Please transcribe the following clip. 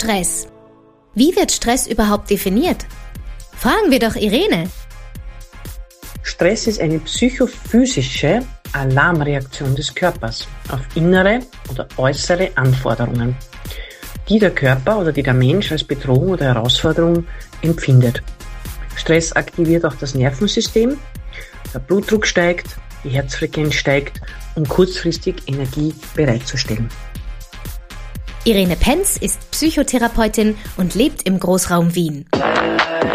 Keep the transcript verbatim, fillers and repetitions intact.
Stress? Wie wird Stress überhaupt definiert? Fragen wir doch Irene. Stress ist eine psychophysische Alarmreaktion des Körpers auf innere oder äußere Anforderungen, die der Körper oder die der Mensch als Bedrohung oder Herausforderung empfindet. Stress aktiviert auch das Nervensystem, der Blutdruck steigt, die Herzfrequenz steigt, um kurzfristig Energie bereitzustellen. Irene Penz ist Psychotherapeutin und lebt im Großraum Wien.